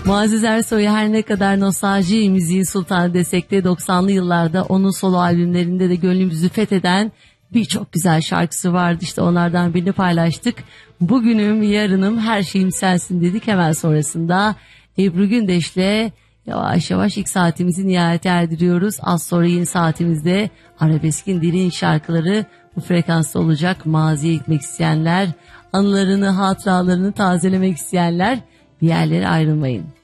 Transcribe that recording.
Muazzez Ersoy'u her ne kadar nostalji müziğin sultanı desek de 90'lı yıllarda onun solo albümlerinde de gönlümüzü fetheden birçok güzel şarkısı vardı. İşte onlardan birini paylaştık. Bugünüm, yarınım, her şeyim sensin dedik. Hemen sonrasında Ebru Gündeş'le yavaş yavaş ilk saatimizi nihayete erdiriyoruz. Az sonra yeni saatimizde arabeskin derin şarkıları bu frekansta olacak. Maziye gitmek isteyenler, anılarını, hatıralarını tazelemek isteyenler bir yerlere ayrılmayın.